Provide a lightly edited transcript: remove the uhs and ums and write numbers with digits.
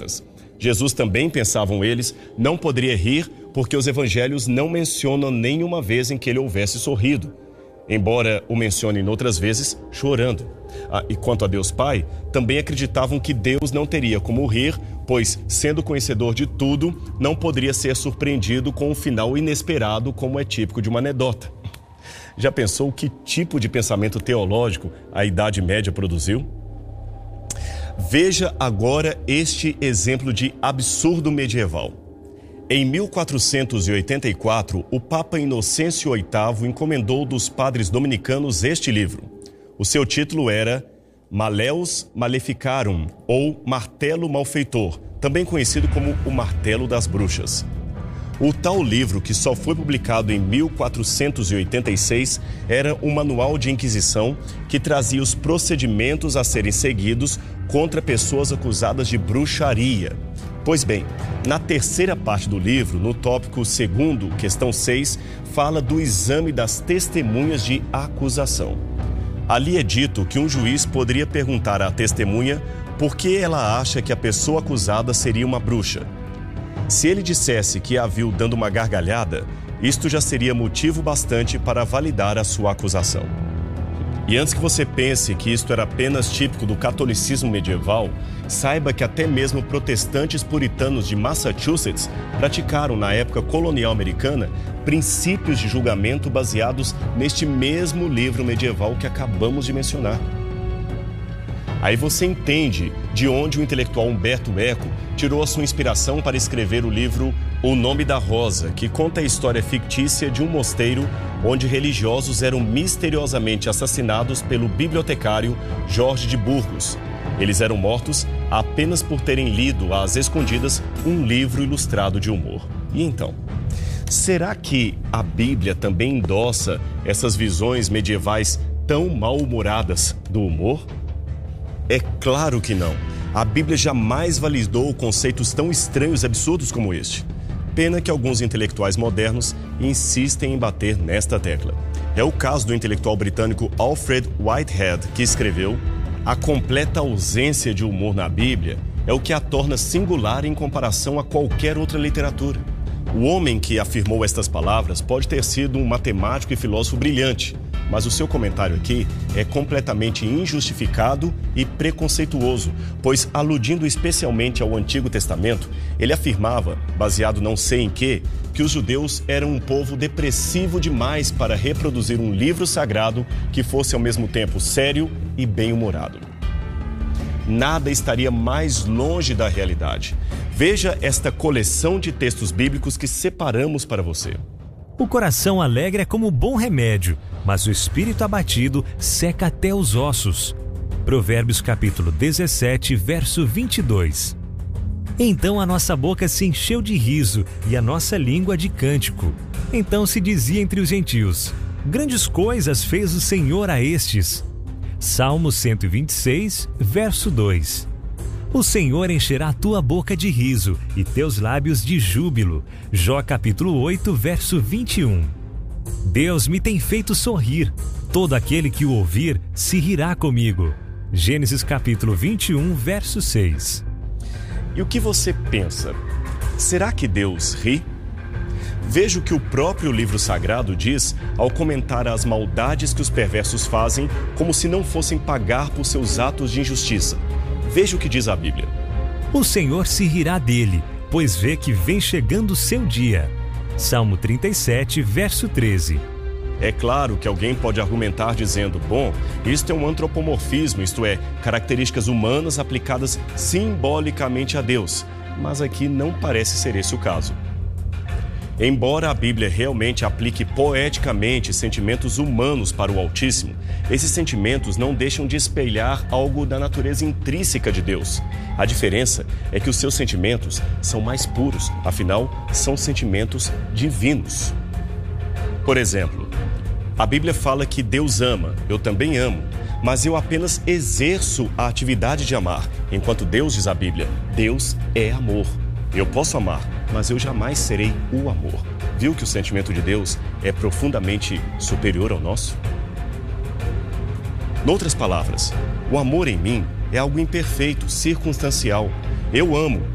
épocas. Jesus também, pensavam eles, não poderia rir porque os evangelhos não mencionam nenhuma vez em que ele houvesse sorrido, embora o mencionem outras vezes chorando. E quanto a Deus Pai, também acreditavam que Deus não teria como rir, pois, sendo conhecedor de tudo, não poderia ser surpreendido com um final inesperado, como é típico de uma anedota. Já pensou que tipo de pensamento teológico a Idade Média produziu? Veja agora este exemplo de absurdo medieval. Em 1484, o Papa Inocêncio VIII encomendou dos padres dominicanos este livro. O seu título era Maleus Maleficarum, ou Martelo Malfeitor, também conhecido como o Martelo das Bruxas. O tal livro, que só foi publicado em 1486, era um manual de inquisição que trazia os procedimentos a serem seguidos contra pessoas acusadas de bruxaria. Pois bem, na terceira parte do livro, no tópico 2º, questão 6, fala do exame das testemunhas de acusação. Ali é dito que um juiz poderia perguntar à testemunha por que ela acha que a pessoa acusada seria uma bruxa. Se ele dissesse que a viu dando uma gargalhada, isto já seria motivo bastante para validar a sua acusação. E antes que você pense que isto era apenas típico do catolicismo medieval, saiba que até mesmo protestantes puritanos de Massachusetts praticaram, na época colonial americana, princípios de julgamento baseados neste mesmo livro medieval que acabamos de mencionar. Aí você entende de onde o intelectual Humberto Eco tirou a sua inspiração para escrever o livro O Nome da Rosa, que conta a história fictícia de um mosteiro onde religiosos eram misteriosamente assassinados pelo bibliotecário Jorge de Burgos. Eles eram mortos apenas por terem lido às escondidas um livro ilustrado de humor. E então, será que a Bíblia também endossa essas visões medievais tão mal-humoradas do humor? É claro que não. A Bíblia jamais validou conceitos tão estranhos e absurdos como este. Pena que alguns intelectuais modernos insistem em bater nesta tecla. É o caso do intelectual britânico Alfred Whitehead, que escreveu: a completa ausência de humor na Bíblia é o que a torna singular em comparação a qualquer outra literatura. O homem que afirmou estas palavras pode ter sido um matemático e filósofo brilhante, mas o seu comentário aqui é completamente injustificado e preconceituoso, pois, aludindo especialmente ao Antigo Testamento, ele afirmava, baseado não sei em quê, que os judeus eram um povo depressivo demais para reproduzir um livro sagrado que fosse ao mesmo tempo sério e bem-humorado. Nada estaria mais longe da realidade. Veja esta coleção de textos bíblicos que separamos para você. O coração alegre é como bom remédio, mas o espírito abatido seca até os ossos. Provérbios capítulo 17, verso 22. Então a nossa boca se encheu de riso e a nossa língua de cântico. Então se dizia entre os gentios: grandes coisas fez o Senhor a estes. Salmo 126, verso 2. O Senhor encherá a tua boca de riso e teus lábios de júbilo. Jó capítulo 8, verso 21. Deus me tem feito sorrir. Todo aquele que o ouvir se rirá comigo. Gênesis capítulo 21, verso 6. E o que você pensa? Será que Deus ri? Veja o que o próprio livro sagrado diz ao comentar as maldades que os perversos fazem, como se não fossem pagar por seus atos de injustiça. Veja o que diz a Bíblia. O Senhor se rirá dele, pois vê que vem chegando o seu dia. Salmo 37, verso 13. É claro que alguém pode argumentar dizendo: bom, isto é um antropomorfismo, isto é, características humanas aplicadas simbolicamente a Deus. Mas aqui não parece ser esse o caso. Embora a Bíblia realmente aplique poeticamente sentimentos humanos para o Altíssimo, esses sentimentos não deixam de espelhar algo da natureza intrínseca de Deus. A diferença é que os seus sentimentos são mais puros, afinal, são sentimentos divinos. Por exemplo, a Bíblia fala que Deus ama, eu também amo, mas eu apenas exerço a atividade de amar, enquanto Deus, diz a Bíblia, Deus é amor. Eu posso amar, mas eu jamais serei o amor. Viu que o sentimento de Deus é profundamente superior ao nosso? Noutras palavras, o amor em mim é algo imperfeito, circunstancial. Eu amo,